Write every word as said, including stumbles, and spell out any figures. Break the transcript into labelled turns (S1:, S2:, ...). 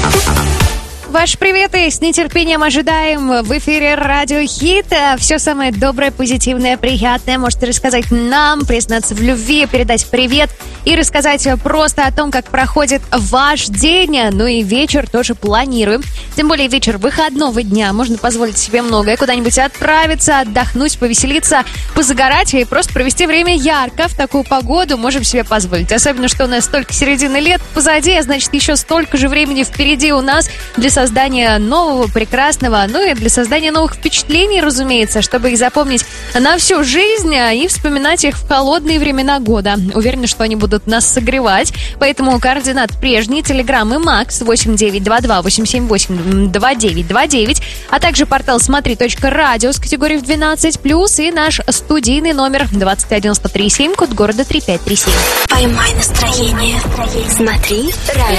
S1: Ваш привет и с нетерпением ожидаем в эфире Радио Хит. Все самое доброе, позитивное, приятное можете рассказать нам, признаться в любви, передать привет и рассказать просто о том, как проходит ваш день. Ну и вечер тоже планируем. Тем более вечер выходного дня. Можно позволить себе многое. Куда-нибудь отправиться, отдохнуть, повеселиться, позагорать и просто провести время ярко. В такую погоду можем себе позволить. Особенно, что у нас только середины лет позади, а значит, еще столько же времени впереди у нас для создания нового, прекрасного, ну и для создания новых впечатлений, разумеется, чтобы их запомнить на всю жизнь и вспоминать их в холодные времена года. Уверена, что они будут нас согревать, поэтому координат прежний, Телеграм и Макс восемь девять два два восемь семь восемь два девять два девять, а также портал смотри точка радио с категорией в двенадцать плюс и наш студийный номер двадцать один сто три семь, код города три пять три семь.
S2: Поймай настроение. Смотри радио.